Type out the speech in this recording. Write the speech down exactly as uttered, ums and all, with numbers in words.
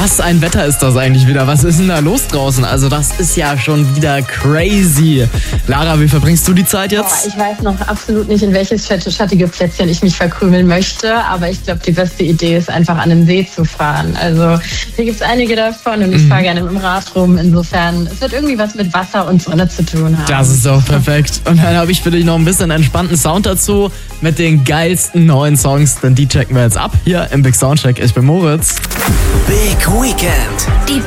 Was ein Wetter ist das eigentlich wieder? Was ist denn da los draußen? Also das ist ja schon wieder crazy. Lara, wie verbringst du die Zeit jetzt? Boah, ich weiß noch absolut nicht, in welches schattige Plätzchen ich mich verkrümeln möchte, aber ich glaube, die beste Idee ist einfach an den See zu fahren. Also hier gibt es einige davon und ich mhm. fahre gerne mit dem Rad rum. Insofern, es wird irgendwie was mit Wasser und Sonne zu tun haben. Das ist doch perfekt. Und dann habe ich für dich noch ein bisschen entspannten Sound dazu mit den geilsten neuen Songs, denn die checken wir jetzt ab hier im Big Soundcheck. Ich bin Moritz. Big Weekend. Die